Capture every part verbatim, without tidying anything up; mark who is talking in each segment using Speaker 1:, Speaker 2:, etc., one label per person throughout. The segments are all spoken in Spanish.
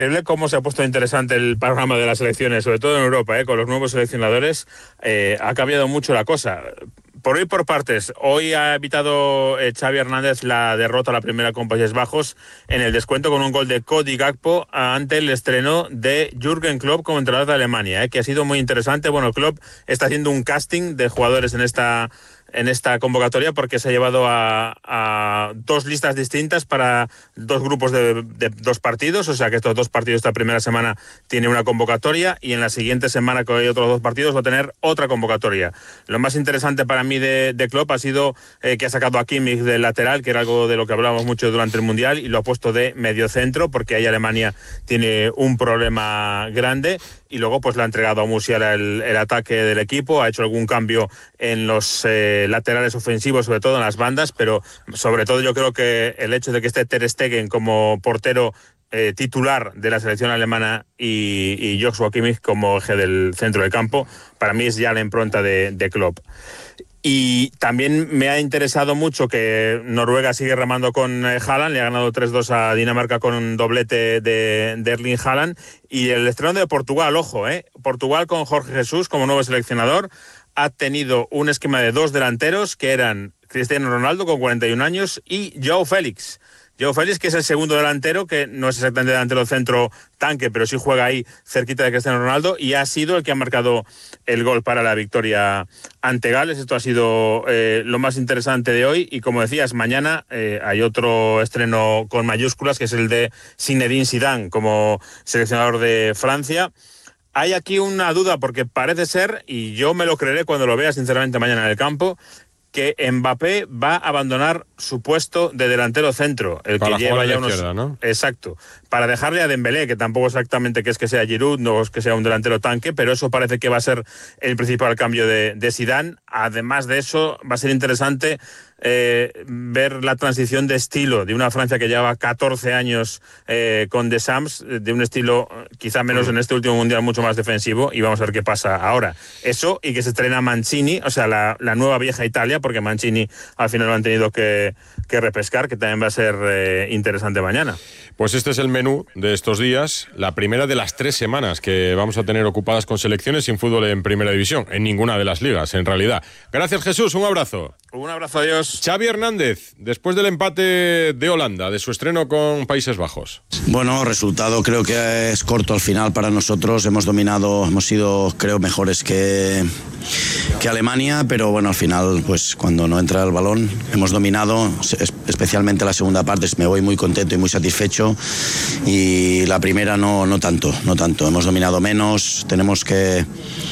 Speaker 1: Increíble cómo se ha puesto interesante el panorama de las selecciones, sobre todo en Europa, ¿eh? Con los nuevos seleccionadores eh, ha cambiado mucho la cosa. Por ir por partes, hoy ha evitado eh, Xavi Hernández la derrota a la primera con Países Bajos en el descuento con un gol de Cody Gakpo ante el estreno de Jürgen Klopp como entrenador de Alemania, eh, que ha sido muy interesante. Bueno, Klopp está haciendo un casting de jugadores en esta en esta convocatoria porque se ha llevado a, a dos listas distintas para dos grupos de, de dos partidos, o sea que estos dos partidos esta primera semana tiene una convocatoria y en la siguiente semana que hay otros dos partidos va a tener otra convocatoria. Lo más interesante para mí de, de Klopp ha sido eh, que ha sacado a Kimmich del lateral, que era algo de lo que hablábamos mucho durante el Mundial, y lo ha puesto de mediocentro porque ahí Alemania tiene un problema grande. Y luego pues le ha entregado a Musiala el, el ataque del equipo, ha hecho algún cambio en los eh, laterales ofensivos, sobre todo en las bandas, pero sobre todo yo creo que el hecho de que esté Ter Stegen como portero eh, titular de la selección alemana y, y Joshua Kimmich como eje del centro del campo, para mí es ya la impronta de, de Klopp. Y también me ha interesado mucho que Noruega sigue remando con eh, Haaland, le ha ganado tres dos a Dinamarca con un doblete de, de Erling Haaland, y el estreno de Portugal, ojo, eh, Portugal con Jorge Jesús como nuevo seleccionador ha tenido un esquema de dos delanteros que eran Cristiano Ronaldo con cuarenta y un años y João Félix. João Félix, que es el segundo delantero, que no es exactamente delantero centro tanque, pero sí juega ahí cerquita de Cristiano Ronaldo, y ha sido el que ha marcado el gol para la victoria ante Gales. Esto ha sido eh, lo más interesante de hoy, y como decías, mañana eh, hay otro estreno con mayúsculas, que es el de Zinedine Zidane como seleccionador de Francia. Hay aquí una duda, porque parece ser, y yo me lo creeré cuando lo vea sinceramente mañana en el campo, que Mbappé va a abandonar su puesto de delantero centro, el
Speaker 2: para
Speaker 1: que lleva ya unos...
Speaker 2: izquierda, ¿no?
Speaker 1: Exacto, para dejarle a Dembélé, que tampoco exactamente que es que sea Giroud, no es que sea un delantero tanque, pero eso parece que va a ser el principal cambio de, de Zidane. Además de eso, va a ser interesante eh, ver la transición de estilo de una Francia que lleva catorce años eh, con Deschamps, de un estilo quizá menos en este último mundial, mucho más defensivo, y vamos a ver qué pasa ahora. Eso, y que se estrena Mancini, o sea, la, la nueva vieja Italia, porque Mancini al final lo han tenido que, que repescar, que también va a ser eh, interesante mañana.
Speaker 2: Pues este es el menú de estos días, la primera de las tres semanas que vamos a tener ocupadas con selecciones sin fútbol en Primera División, en ninguna de las ligas, en realidad. Gracias, Jesús, un abrazo.
Speaker 1: Un abrazo, adiós.
Speaker 2: Xavi Hernández, después del empate de Holanda, de su estreno con Países Bajos.
Speaker 3: Bueno, resultado creo que es corto al final para nosotros. Hemos dominado, hemos sido, creo, mejores que, que Alemania, pero bueno, al final, pues cuando no entra el balón, hemos dominado, especialmente la segunda parte. Me voy muy contento y muy satisfecho, y la primera no, no tanto, no tanto. Hemos dominado menos, tenemos que,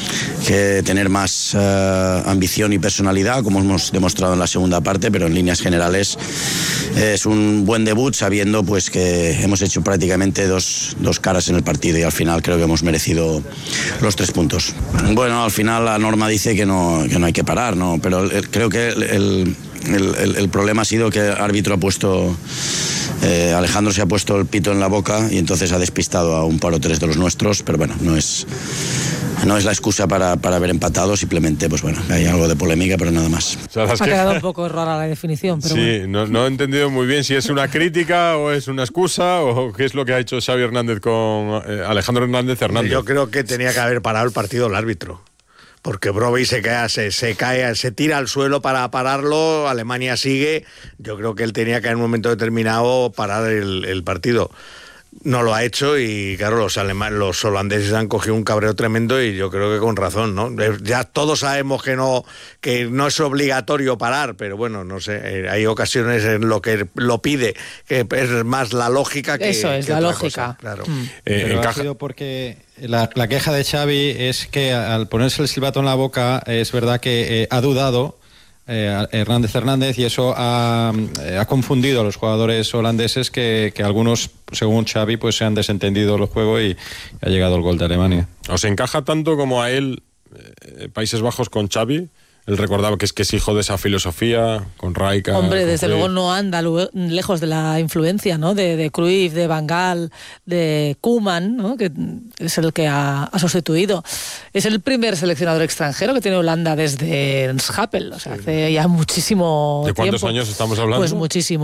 Speaker 3: que tener más uh, ambición y personalidad, como hemos demostrado en la segunda parte, pero en líneas generales es un buen debut, sabiendo pues que hemos hecho prácticamente dos, dos caras en el partido, y al final creo que hemos merecido los tres puntos. Bueno, al final la norma dice que no, que no hay que parar, ¿no? Pero el, creo que el, el, el, el problema ha sido que el árbitro ha puesto... Eh, Alejandro se ha puesto el pito en la boca y entonces ha despistado a un par o tres de los nuestros, pero bueno, no es... No es la excusa para, para haber empatado, simplemente, pues bueno, hay algo de polémica, pero nada más.
Speaker 4: O sea, ha que... quedado un poco rara la definición, pero
Speaker 2: sí,
Speaker 4: bueno.
Speaker 2: no, no he entendido muy bien si es una crítica o es una excusa o qué es lo que ha hecho Xavi Hernández con eh, Alejandro Hernández Hernández.
Speaker 5: Yo creo que tenía que haber parado el partido el árbitro, porque Brobbey se cae, se, se cae, se tira al suelo para pararlo, Alemania sigue. Yo creo que él tenía que en un momento determinado parar el, el partido. No lo ha hecho, y claro, los alemanes, los holandeses han cogido un cabreo tremendo, y yo creo que con razón, ¿no? Ya todos sabemos que no que no es obligatorio parar, pero bueno, no sé, hay ocasiones en lo que lo pide, que es más la lógica que
Speaker 4: eso es
Speaker 5: que
Speaker 4: la
Speaker 5: otra
Speaker 4: lógica.
Speaker 5: Cosa, claro.
Speaker 4: Mm.
Speaker 6: Eh, pero encaja... ha sido porque la, la queja de Xavi es que al ponerse el silbato en la boca, es verdad que eh, ha dudado Eh, Hernández Hernández, y eso ha, eh, ha confundido a los jugadores holandeses, que, que algunos, según Xavi, pues se han desentendido los juegos, y ha llegado el gol de Alemania.
Speaker 2: ¿Os encaja tanto como a él eh, Países Bajos con Xavi? Él recordaba que es que es hijo de esa filosofía, con Rijkaard.
Speaker 4: Hombre,
Speaker 2: con
Speaker 4: desde
Speaker 2: Cruyff.
Speaker 4: luego no anda lejos de la influencia, ¿no? De, de Cruyff, de Van Gaal, de Koeman, ¿no? Que es el que ha, ha sustituido. Es el primer seleccionador extranjero que tiene Holanda desde Schappel, o sea, hace ya muchísimo tiempo.
Speaker 2: ¿De cuántos años estamos hablando?
Speaker 4: Pues muchísimo.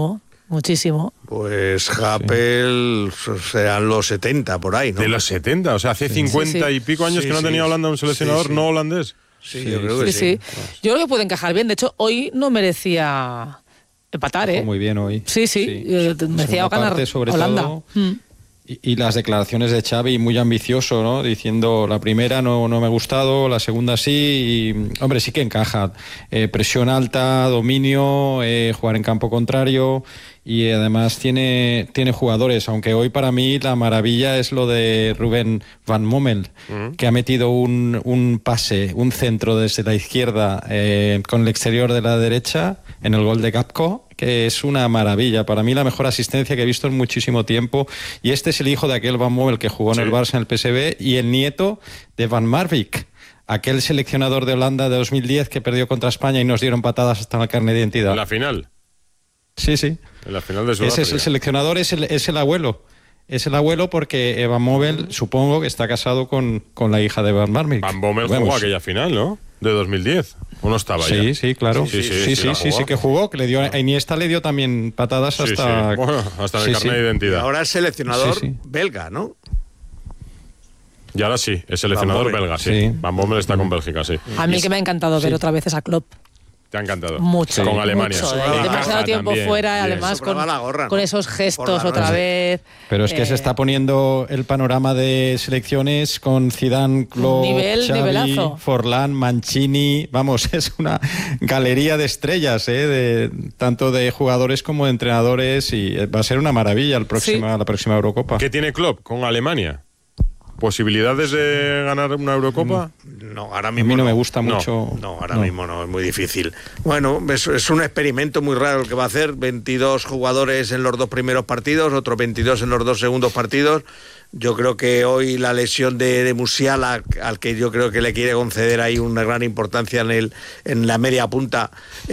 Speaker 4: muchísimo.
Speaker 5: Pues Happel sí. serán los setenta, por ahí, ¿no?
Speaker 2: De los setenta, o sea, hace cincuenta sí, sí. y pico años sí, que no tenía sí. Holanda un seleccionador sí, sí. no holandés.
Speaker 5: Sí, sí, yo creo que sí.
Speaker 4: sí. sí. Yo creo que puede encajar bien. De hecho, hoy no merecía empatar, ¿eh?
Speaker 6: Muy bien hoy.
Speaker 4: Sí, sí. sí. Merecía ganar parte, sobre Holanda. Todo, mm.
Speaker 6: y, y las declaraciones de Xavi muy ambicioso, ¿no? Diciendo, la primera no, no me ha gustado, la segunda sí. Y, hombre, sí que encaja. Eh, presión alta, dominio, eh, jugar en campo contrario. Y además tiene, tiene jugadores, aunque hoy para mí la maravilla es lo de Ruben Van Bommel, uh-huh. que ha metido un, un pase, un centro desde la izquierda eh, con el exterior de la derecha en el gol de Gakpo, que es una maravilla. Para mí la mejor asistencia que he visto en muchísimo tiempo. Y este es el hijo de aquel Van Bommel que jugó en sí. el Barça, en el P S V, y el nieto de Van Marwijk, aquel seleccionador de Holanda de dos mil diez que perdió contra España y nos dieron patadas hasta la carne de identidad.
Speaker 2: ¿En la final?
Speaker 6: Sí, sí.
Speaker 2: En la final de Sudáfrica.
Speaker 6: Ese es el seleccionador, es el, es el abuelo. Es el abuelo porque Van Bommel, supongo que está casado con, con la hija de Van Marwijk.
Speaker 2: Van Bommel jugó aquella final, ¿no? De dos mil diez. ¿O no estaba
Speaker 6: sí,
Speaker 2: ya?
Speaker 6: Sí, sí, claro. Sí, sí, sí, sí, sí, sí, sí que jugó. Que le dio, a Iniesta le dio también patadas hasta...
Speaker 2: Sí, sí. Bueno, hasta en el sí, carnet sí. de identidad.
Speaker 5: Y ahora es seleccionador sí, sí. belga, ¿no?
Speaker 2: Y ahora sí, es seleccionador belga, sí. sí. Van Bommel está con Bélgica, sí.
Speaker 4: A mí que me ha encantado ver sí. otra vez a Klopp.
Speaker 2: Te ha encantado.
Speaker 4: Mucho.
Speaker 2: Con Alemania.
Speaker 4: Mucho, ¿eh? Demasiado tiempo también. fuera, bien. además con, gorra, con esos gestos otra vez.
Speaker 6: Pero es que eh, se está poniendo el panorama de selecciones con Zidane, Klopp,
Speaker 4: nivel,
Speaker 6: Xavi,
Speaker 4: nivelazo.
Speaker 6: Forlán, Mancini. Vamos, es una galería de estrellas, ¿eh? de, tanto de jugadores como de entrenadores, y va a ser una maravilla el próxima, sí. la próxima Eurocopa.
Speaker 2: ¿Qué tiene Klopp con Alemania? ¿Posibilidades de ganar una Eurocopa?
Speaker 5: No, ahora mismo
Speaker 6: a mí no,
Speaker 5: no.
Speaker 6: me gusta mucho.
Speaker 5: No, no ahora no. mismo no, es muy difícil. Bueno, es, es un experimento muy raro el que va a hacer. veintidós jugadores en los dos primeros partidos, otros veintidós en los dos segundos partidos. Yo creo que hoy la lesión de, de Musiala, al que yo creo que le quiere conceder ahí una gran importancia en, el, en la media punta,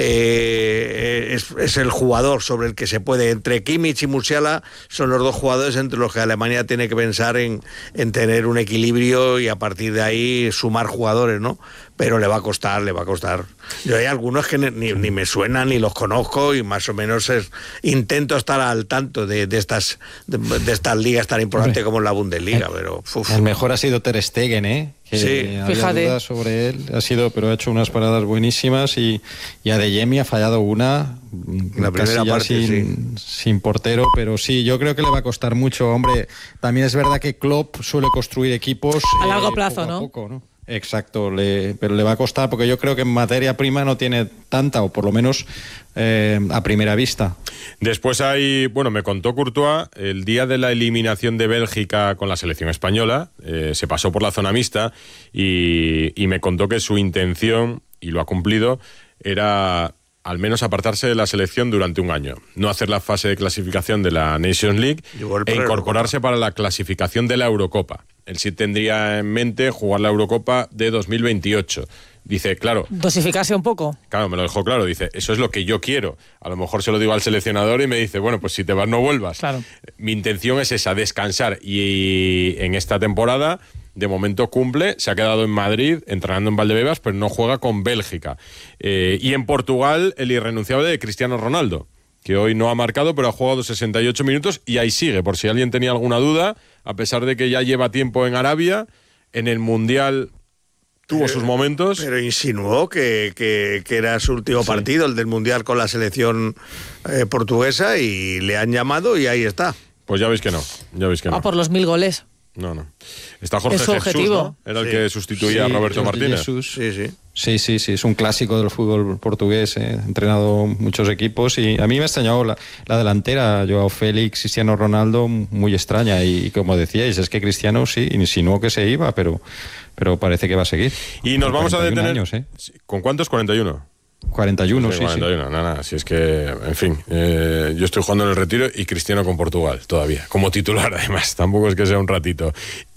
Speaker 5: eh, es, es el jugador sobre el que se puede. Entre Kimmich y Musiala son los dos jugadores entre los que Alemania tiene que pensar en, en tener un equilibrio y a partir de ahí sumar jugadores, ¿no? Pero le va a costar, le va a costar. Yo hay algunos que ni, ni me suenan ni los conozco y más o menos es, intento estar al tanto de, de estas de, de estas ligas tan importantes como la Bundesliga, pero uf.
Speaker 6: El mejor ha sido Ter Stegen, ¿eh? Que
Speaker 5: sí,
Speaker 6: había
Speaker 4: fíjate.
Speaker 6: dudas sobre él, ha sido, pero ha hecho unas paradas buenísimas y, y Adeyemi ha fallado una,
Speaker 5: la primera parte,
Speaker 6: sin,
Speaker 5: sí.
Speaker 6: sin portero, pero sí, yo creo que le va a costar mucho, hombre. También es verdad que Klopp suele construir equipos
Speaker 4: a largo eh, plazo,
Speaker 6: poco
Speaker 4: ¿no?
Speaker 6: A poco, ¿no? Exacto, le, pero le va a costar porque yo creo que en materia prima no tiene tanta, o por lo menos eh, a primera vista.
Speaker 2: Después hay, bueno, me contó Courtois, el día de la eliminación de Bélgica con la selección española, eh, se pasó por la zona mixta y, y me contó que su intención, y lo ha cumplido, era al menos apartarse de la selección durante un año, no hacer la fase de clasificación de la Nations League e incorporarse para la clasificación de la Eurocopa. Él sí tendría en mente jugar la Eurocopa de dos mil veintiocho. Dice, claro...
Speaker 4: Dosificarse un poco.
Speaker 2: Claro, me lo dejó claro. Dice, eso es lo que yo quiero. A lo mejor se lo digo al seleccionador y me dice, bueno, pues si te vas no vuelvas.
Speaker 4: Claro.
Speaker 2: Mi intención es esa, descansar. Y en esta temporada, de momento cumple, se ha quedado en Madrid, entrenando en Valdebebas, pero no juega con Bélgica. Eh, y en Portugal, el irrenunciable de Cristiano Ronaldo, que hoy no ha marcado, pero ha jugado sesenta y ocho minutos y ahí sigue, por si alguien tenía alguna duda, a pesar de que ya lleva tiempo en Arabia, en el Mundial tuvo
Speaker 5: pero,
Speaker 2: sus momentos.
Speaker 5: Pero insinuó que, que, que era su último sí. partido, el del Mundial con la selección eh, portuguesa, y le han llamado y ahí está.
Speaker 2: Pues ya veis que no, ya veis que no.
Speaker 4: Ah, por los mil goles.
Speaker 2: No, no. Está Jorge
Speaker 4: es su
Speaker 2: Jesús,
Speaker 4: objetivo.
Speaker 2: ¿no? Era
Speaker 5: sí.
Speaker 2: el que sustituía
Speaker 6: sí,
Speaker 2: a Roberto
Speaker 6: Jorge
Speaker 2: Martínez.
Speaker 6: Jesús.
Speaker 5: Sí, sí.
Speaker 6: Sí, sí, sí, es un clásico del fútbol portugués, eh. ha entrenado muchos equipos y a mí me ha extrañado la, la delantera, Joao Félix, Cristiano Ronaldo, muy extraña, y como decíais, es que Cristiano sí insinuó que se iba, pero, pero parece que va a seguir.
Speaker 2: Y nos vamos a detener...
Speaker 6: años, ¿eh?
Speaker 2: ¿Con cuántos? cuarenta y uno.
Speaker 6: cuarenta y uno, sí,
Speaker 2: cuarenta y uno, sí. Nada, si es que, en fin, eh, yo estoy jugando en el Retiro y Cristiano con Portugal todavía, como titular además, tampoco es que sea un ratito.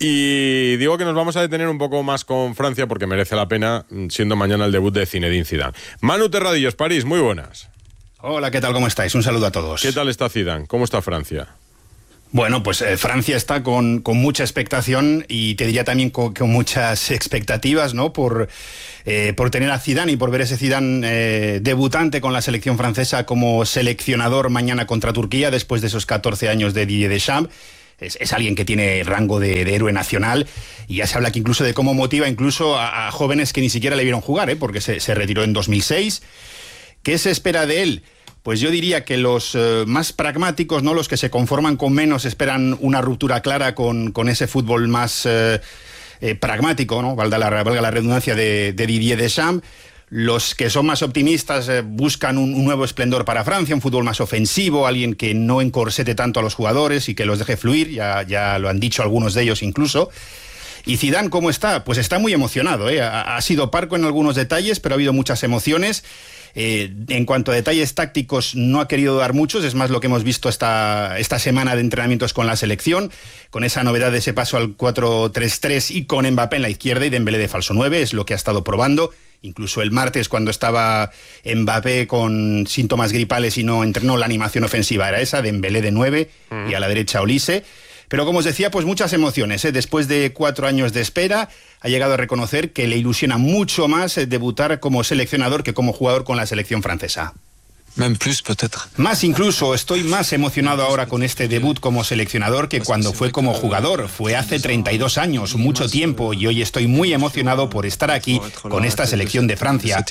Speaker 2: Y digo que nos vamos a detener un poco más con Francia porque merece la pena, siendo mañana el debut de Zinedine Zidane. Manu Terradillos, París, muy buenas.
Speaker 7: Hola, ¿qué tal? ¿Cómo estáis? Un saludo a todos.
Speaker 2: ¿Qué tal está Zidane? ¿Cómo está Francia?
Speaker 7: Bueno, pues eh, Francia está con, con mucha expectación y te diría también con, con muchas expectativas, ¿no? Por, eh, por tener a Zidane y por ver ese Zidane eh, debutante con la selección francesa como seleccionador mañana contra Turquía después de esos catorce años de Didier Deschamps. Es, es alguien que tiene rango de, de héroe nacional y ya se habla que incluso de cómo motiva incluso a, a jóvenes que ni siquiera le vieron jugar, ¿eh? Porque se, se retiró en dos mil seis. ¿Qué se espera de él? Pues yo diría que los eh, más pragmáticos, ¿no? Los que se conforman con menos, esperan una ruptura clara con, con ese fútbol más eh, eh, pragmático, ¿no? Valga la, valga la redundancia de, de Didier Deschamps. Los que son más optimistas eh, buscan un, un nuevo esplendor para Francia, un fútbol más ofensivo, alguien que no encorsete tanto a los jugadores y que los deje fluir, ya, ya lo han dicho algunos de ellos incluso. ¿Y Zidane cómo está? Pues está muy emocionado, ¿eh? ha, ha sido parco en algunos detalles, pero ha habido muchas emociones. Eh, en cuanto a detalles tácticos, no ha querido dar muchos, es más lo que hemos visto esta, esta semana de entrenamientos con la selección, con esa novedad de ese paso al cuatro tres tres y con Mbappé en la izquierda y Dembélé de falso nueve, es lo que ha estado probando. Incluso el martes, cuando estaba Mbappé con síntomas gripales y no entrenó, la animación ofensiva era esa, Dembélé de nueve mm. y a la derecha Olise. Pero como os decía, pues muchas emociones, ¿eh? Después de cuatro años de espera, ha llegado a reconocer que le ilusiona mucho más debutar como seleccionador que como jugador con la selección francesa. Más incluso, estoy más emocionado ahora con este debut como seleccionador que cuando fue como jugador. Fue hace treinta y dos años, mucho tiempo, y hoy estoy muy emocionado por estar aquí con esta selección de Francia.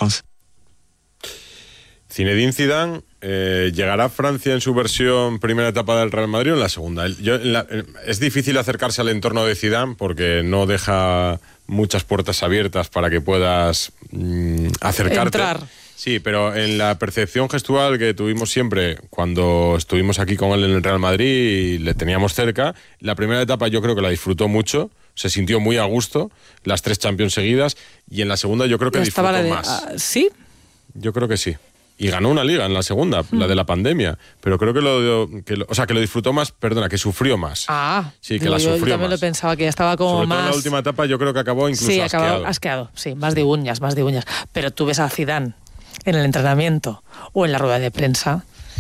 Speaker 2: Zinedine Zidane eh, llegará a Francia en su versión primera etapa del Real Madrid o en la segunda. Yo, en la, es difícil acercarse al entorno de Zidane porque no deja muchas puertas abiertas para que puedas mm, acercarte.
Speaker 4: Entrar.
Speaker 2: Sí, pero en la percepción gestual que tuvimos siempre cuando estuvimos aquí con él en el Real Madrid y le teníamos cerca, la primera etapa yo creo que la disfrutó mucho, se sintió muy a gusto, las tres Champions seguidas, y en la segunda yo creo que
Speaker 4: Ya
Speaker 2: disfrutó
Speaker 4: estaba la de,
Speaker 2: más.
Speaker 4: uh, ¿Sí?
Speaker 2: Yo creo que sí. Y ganó una liga en la segunda, mm. la de la pandemia. Pero creo que lo, que lo... O sea, que lo disfrutó más, perdona, que sufrió más.
Speaker 4: Ah.
Speaker 2: Sí, que
Speaker 4: digo,
Speaker 2: la
Speaker 4: yo,
Speaker 2: sufrió
Speaker 4: yo también
Speaker 2: más.
Speaker 4: lo pensaba, que ya estaba como
Speaker 2: Sobre
Speaker 4: más...
Speaker 2: todo en la última etapa yo creo que acabó incluso
Speaker 4: sí,
Speaker 2: asqueado.
Speaker 4: acabó asqueado, sí, más de uñas, más de uñas. Pero tú ves a Zidane en el entrenamiento o en la rueda de prensa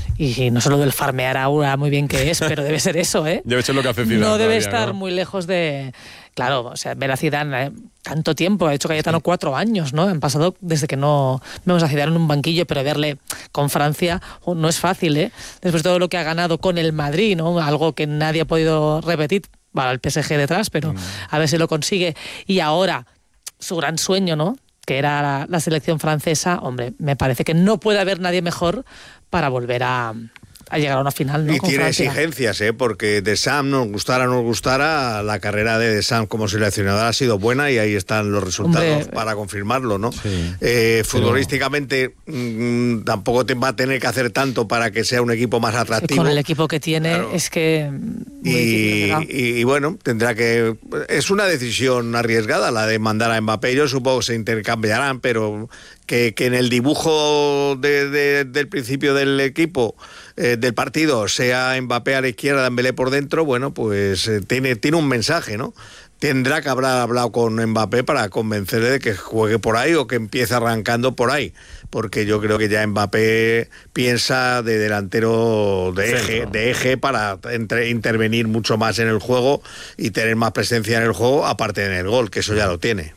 Speaker 4: y no solo del farmear ahora muy bien que es, pero debe ser eso, ¿eh?
Speaker 2: Debe ser lo que hace Zidane.
Speaker 4: No debe
Speaker 2: todavía,
Speaker 4: estar
Speaker 2: ¿no?
Speaker 4: muy lejos de... Claro, o sea, ver a Zidane... ¿eh? Tanto tiempo, ha hecho Cayetano sí. cuatro años, ¿no? Han pasado desde que no vemos a Zidane en un banquillo, pero verle con Francia oh, no es fácil, ¿eh? Después de todo lo que ha ganado con el Madrid, ¿no? Algo que nadie ha podido repetir, va al P S G detrás, pero mm. a ver si lo consigue. Y ahora, su gran sueño, ¿no? Que era la, la selección francesa, hombre, me parece que no puede haber nadie mejor para volver a... a llegar a una final, ¿no?
Speaker 5: Y
Speaker 4: con
Speaker 5: tiene
Speaker 4: Francia.
Speaker 5: exigencias, ¿eh? Porque Deschamps, nos gustara o no nos gustara, la carrera de Deschamps como seleccionador ha sido buena y ahí están los resultados Hombre, para confirmarlo, ¿no? Sí. Eh, futbolísticamente mmm, tampoco te va a tener que hacer tanto para que sea un equipo más atractivo.
Speaker 4: Con el equipo que tiene, claro. es que...
Speaker 5: Y, y, y bueno, tendrá que... Es una decisión arriesgada la de mandar a Mbappé. Yo supongo que se intercambiarán, pero que, que en el dibujo de, de, del principio del equipo... Eh, del partido, sea Mbappé a la izquierda, Dembélé por dentro, bueno, pues eh, tiene, tiene un mensaje, ¿no? Tendrá que haber hablado con Mbappé para convencerle de que juegue por ahí o que empiece arrancando por ahí, porque yo creo que ya Mbappé piensa de delantero de eje, de eje para entre, intervenir mucho más en el juego y tener más presencia en el juego, aparte en el gol, que eso ya lo tiene.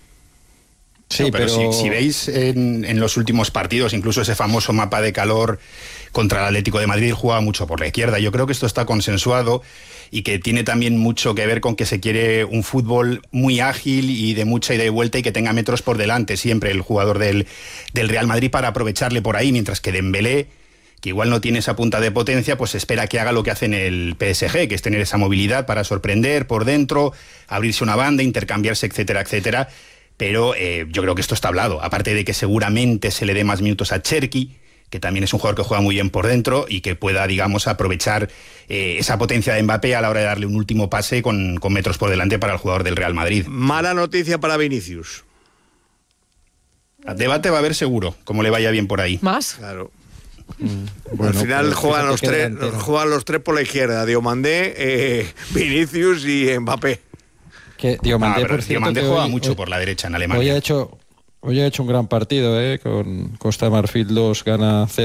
Speaker 7: Sí, no, pero, pero... Si, si veis en, en los últimos partidos, incluso ese famoso mapa de calor contra el Atlético de Madrid, jugaba mucho por la izquierda. Yo creo que esto está consensuado y que tiene también mucho que ver con que se quiere un fútbol muy ágil y de mucha ida y vuelta y que tenga metros por delante siempre el jugador del, del Real Madrid para aprovecharle por ahí, mientras que Dembélé, que igual no tiene esa punta de potencia, pues espera que haga lo que hace en el P S G, que es tener esa movilidad para sorprender por dentro, abrirse una banda, intercambiarse, etcétera, etcétera. Pero eh, yo creo que esto está hablado, aparte de que seguramente se le dé más minutos a Cherki, que también es un jugador que juega muy bien por dentro y que pueda, digamos, aprovechar eh, esa potencia de Mbappé a la hora de darle un último pase con, con metros por delante para el jugador del Real Madrid.
Speaker 5: Mala noticia para Vinicius.
Speaker 7: Debate va a haber seguro, como le vaya bien por ahí.
Speaker 4: ¿Más?
Speaker 5: Claro.
Speaker 6: Mm, bueno,
Speaker 5: al final juegan los, tres, juegan los tres por la izquierda, Diomandé, eh, Vinicius y Mbappé.
Speaker 6: Que Diomandé,
Speaker 7: ah,
Speaker 6: por cierto,
Speaker 7: Diomandé juega
Speaker 6: hoy,
Speaker 7: mucho
Speaker 6: hoy,
Speaker 7: por la derecha en Alemania.
Speaker 6: Hoy ha hecho, hoy ha hecho un gran partido, ¿eh? Con Costa de Marfil dos, gana cero.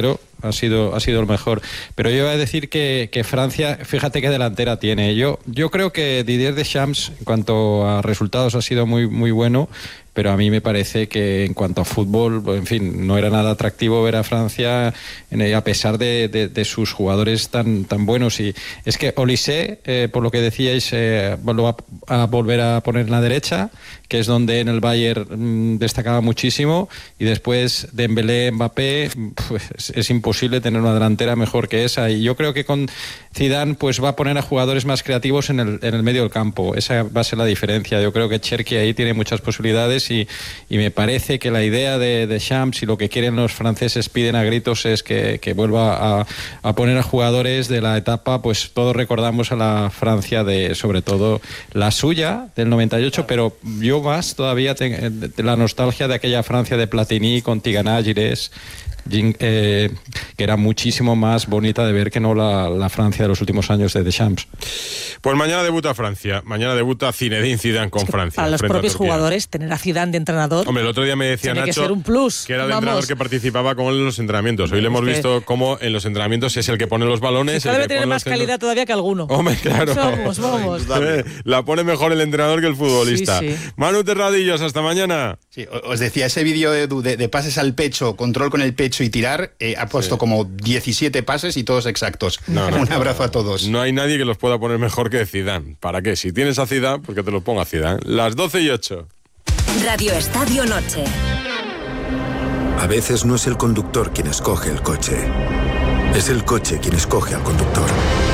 Speaker 6: ha sido, ha sido el mejor. Pero yo voy a decir que, que Francia, fíjate qué delantera tiene. Yo, yo creo que Didier Deschamps, en cuanto a resultados, ha sido muy, muy bueno. Pero a mí me parece que en cuanto a fútbol, en fin, no era nada atractivo ver a Francia a pesar de, de, de sus jugadores tan, tan buenos. Y es que Olise, eh, por lo que decíais, eh, lo va a volver a poner en la derecha, que es donde en el Bayern mmm, destacaba muchísimo, y después Dembélé, Mbappé, pues es imposible tener una delantera mejor que esa. Y yo creo que con Zidane pues va a poner a jugadores más creativos en el, en el medio del campo. Esa va a ser la diferencia. Yo creo que Cherki ahí tiene muchas posibilidades. Y, y me parece que la idea de, de Champs y lo que quieren los franceses, piden a gritos, es que, que vuelva a, a poner a jugadores de la etapa, pues todos recordamos a la Francia de, sobre todo la suya del noventa y ocho, pero yo más todavía tengo la nostalgia de aquella Francia de Platini con Tigana, Gires, Eh, que era muchísimo más bonita de ver que no la, la Francia de los últimos años de Deschamps.
Speaker 2: Pues mañana debuta Francia, mañana debuta Zinedine Zidane con
Speaker 4: es que
Speaker 2: Francia.
Speaker 4: Para los propios jugadores, tener a Zidane de entrenador.
Speaker 2: Hombre, el otro día me decía
Speaker 4: tiene
Speaker 2: Nacho
Speaker 4: que, ser un plus.
Speaker 2: que era el
Speaker 4: Vamos.
Speaker 2: entrenador que participaba con él en los entrenamientos. Hoy le hemos visto cómo en los entrenamientos es el que pone los balones.
Speaker 4: Cada vez
Speaker 2: el que
Speaker 4: tiene
Speaker 2: pone
Speaker 4: más
Speaker 2: los
Speaker 4: calidad todavía que alguno.
Speaker 2: Hombre, claro.
Speaker 4: Vamos, vamos.
Speaker 2: La pone mejor el entrenador que el futbolista.
Speaker 4: Sí, sí.
Speaker 2: Manu Terradillos, hasta mañana.
Speaker 7: Sí, os decía, ese vídeo de, de, de pases al pecho, control con el pecho y tirar, eh, ha puesto sí. como diecisiete pases y todos exactos.
Speaker 2: No, no,
Speaker 7: un
Speaker 2: no,
Speaker 7: abrazo
Speaker 2: no.
Speaker 7: a todos.
Speaker 2: No hay nadie que los pueda poner mejor que Zidane. ¿Para qué? Si tienes a Zidane, pues que te los ponga Zidane. Las doce y ocho.
Speaker 8: Radio Estadio Noche.
Speaker 9: A veces no es el conductor quien escoge el coche. Es el coche quien escoge al conductor.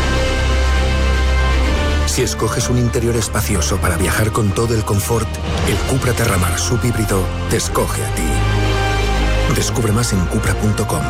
Speaker 9: Si escoges un interior espacioso para viajar con todo el confort, el Cupra Terramar subhíbrido te escoge a ti. Descubre más en cupra punto com.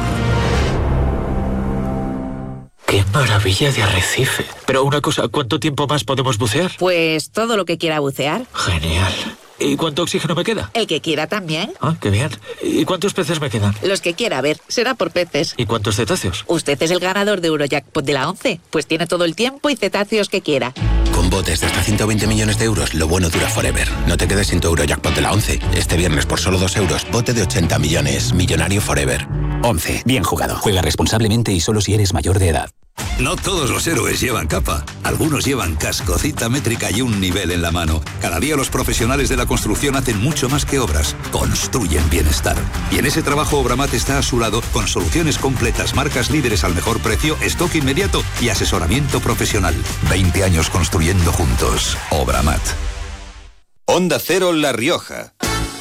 Speaker 10: ¡Qué maravilla de arrecife! Pero una cosa, ¿cuánto tiempo más podemos bucear?
Speaker 11: Pues todo lo que quiera bucear.
Speaker 10: Genial. ¿Y cuánto oxígeno me queda?
Speaker 11: El que quiera también.
Speaker 10: Ah, qué bien. ¿Y cuántos peces me quedan?
Speaker 11: Los que quiera, a ver, será por peces.
Speaker 10: ¿Y cuántos cetáceos?
Speaker 11: Usted es el ganador de Eurojackpot de la once, pues tiene todo el tiempo y cetáceos que quiera.
Speaker 12: Con botes de hasta ciento veinte millones de euros, lo bueno dura forever. No te quedes sin tu Eurojackpot de la once. Este viernes por solo dos euros, bote de ochenta millones. Millonario forever.
Speaker 13: once. Bien jugado. Juega responsablemente y solo si eres mayor de edad.
Speaker 14: No todos los héroes llevan capa. Algunos llevan casco, cita métrica y un nivel en la mano. Cada día los profesionales de la construcción hacen mucho más que obras. Construyen bienestar. Y en ese trabajo Obramat está a su lado con soluciones completas, marcas líderes al mejor precio, stock inmediato y asesoramiento profesional. veinte años construyendo juntos. Obramat.
Speaker 15: Onda Cero La Rioja.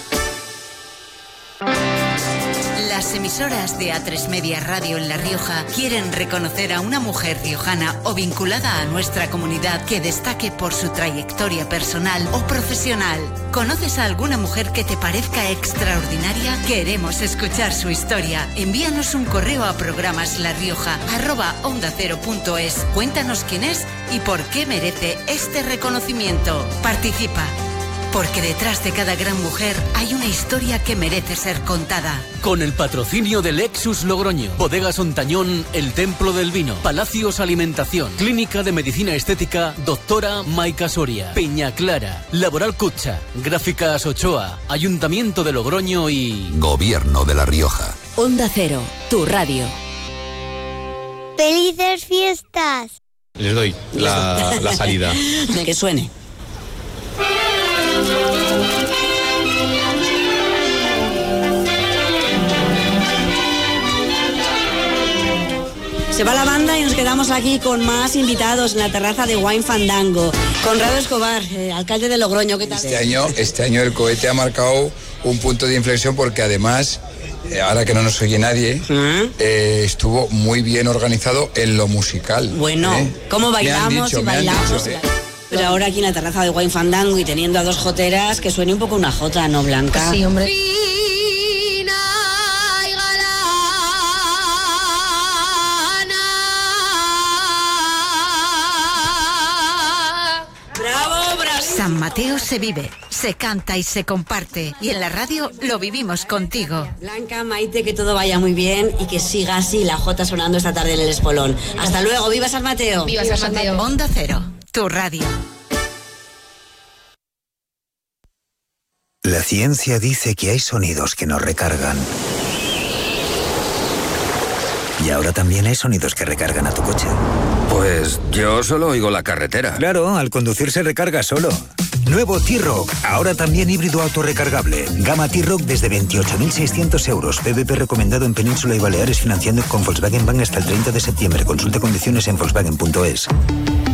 Speaker 8: Las emisoras de A tres Media Radio en La Rioja quieren reconocer a una mujer riojana o vinculada a nuestra comunidad que destaque por su trayectoria personal o profesional. ¿Conoces a alguna mujer que te parezca extraordinaria? Queremos escuchar su historia. Envíanos un correo a programaslarioja arroba onda cero punto es. Cuéntanos quién es y por qué merece este reconocimiento. Participa. Porque detrás de cada gran mujer hay una historia que merece ser contada.
Speaker 16: Con el patrocinio de Lexus Logroño, Bodegas Ontañón, El Templo del Vino, Palacios Alimentación, Clínica de Medicina Estética, Doctora Maica Soria, Peña Clara, Laboral Cucha, Gráficas Ochoa, Ayuntamiento de Logroño y...
Speaker 14: Gobierno de La Rioja.
Speaker 8: Onda Cero, tu radio.
Speaker 17: ¡Felices fiestas!
Speaker 18: Les doy la, la salida.
Speaker 11: Que suene.
Speaker 19: Se va la banda y nos quedamos aquí con más invitados en la terraza de Wine Fandango. Conrado Escobar, eh, alcalde de Logroño, ¿qué tal?
Speaker 20: Este año, este año el cohete ha marcado un punto de inflexión porque además, eh, ahora que no nos oye nadie, ¿Ah? eh, estuvo muy bien organizado en lo musical.
Speaker 19: Bueno, ¿eh? ¿Cómo bailamos
Speaker 20: dicho,
Speaker 19: y bailamos?
Speaker 20: Dicho, ¿eh?
Speaker 19: Pero ahora aquí en la terraza de Wine Fandango y teniendo a dos joteras, que suene un poco una jota, ¿no, Blanca?
Speaker 11: Sí, hombre.
Speaker 8: San Mateo se vive, se canta y se comparte. Y en la radio lo vivimos contigo.
Speaker 19: Blanca, Maite, que todo vaya muy bien y que siga así la jota sonando esta tarde en el Espolón. Hasta luego, ¡viva San Mateo!
Speaker 8: ¡Viva San Mateo! Onda Cero, tu radio.
Speaker 21: La ciencia dice que hay sonidos que nos recargan.
Speaker 17: Y ahora también hay sonidos que recargan a tu coche.
Speaker 21: Pues yo solo oigo la carretera.
Speaker 17: Claro, al conducir se recarga solo. Nuevo T-Roc, ahora también híbrido autorrecargable. Gama T-Roc desde veintiocho mil seiscientos euros. P V P recomendado en Península y Baleares, financiando con Volkswagen Bank hasta el treinta de septiembre. Consulta condiciones en volkswagen punto es.